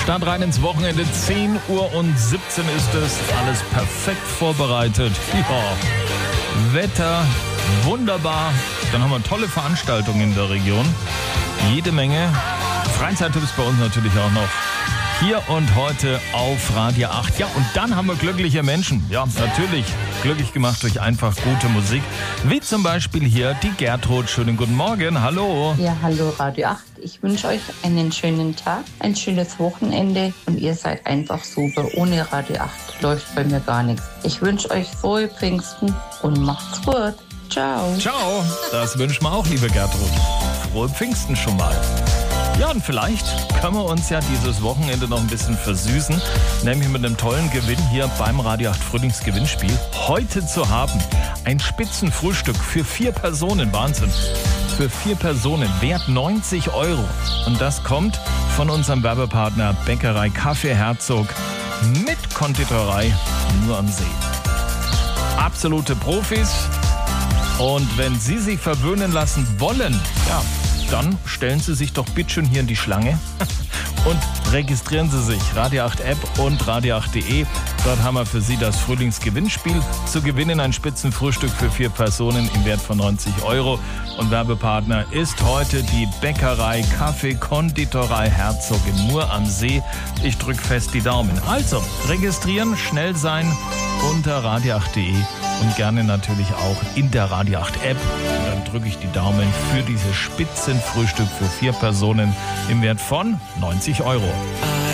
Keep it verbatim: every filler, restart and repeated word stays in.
Start rein ins Wochenende, zehn Uhr und siebzehn ist es. Alles perfekt vorbereitet. Ja, Wetter wunderbar. Dann haben wir tolle Veranstaltungen in der Region. Jede Menge. Freizeittipps bei uns natürlich auch noch. Hier und heute auf Radio acht. Ja, und dann haben wir glückliche Menschen. Ja, natürlich glücklich gemacht durch einfach gute Musik. Wie zum Beispiel hier die Gertrud. Schönen guten Morgen. Hallo. Ja, hallo Radio acht. Ich wünsche euch einen schönen Tag, ein schönes Wochenende und ihr seid einfach super. Ohne Radio acht läuft bei mir gar nichts. Ich wünsche euch frohe Pfingsten und macht's gut. Ciao. Ciao. Das wünschen wir auch, liebe Gertrud. Frohe Pfingsten schon mal. Ja, und vielleicht können wir uns ja dieses Wochenende noch ein bisschen versüßen, nämlich mit einem tollen Gewinn hier beim Radio acht Frühlingsgewinnspiel. Heute zu haben ein Spitzenfrühstück für vier Personen, Wahnsinn, für vier Personen, wert neunzig Euro. Und das kommt von unserem Werbepartner Bäckerei Kaffee Herzog mit Konditorei nur am See. Absolute Profis. Und wenn Sie sich verwöhnen lassen wollen, ja, dann stellen Sie sich doch bitte schön hier in die Schlange und registrieren Sie sich. Radio acht App und radio acht punkt de. Dort haben wir für Sie das Frühlingsgewinnspiel. Zu gewinnen ein Spitzenfrühstück für vier Personen im Wert von neunzig Euro. Und Werbepartner ist heute die Bäckerei Kaffee Konditorei Herzog in Mur am See. Ich drücke fest die Daumen. Also, registrieren, schnell sein unter radio acht punkt de. Und gerne natürlich auch in der Radio acht App. Und dann drücke ich die Daumen für dieses Spitzenfrühstück für vier Personen im Wert von neunzig Euro.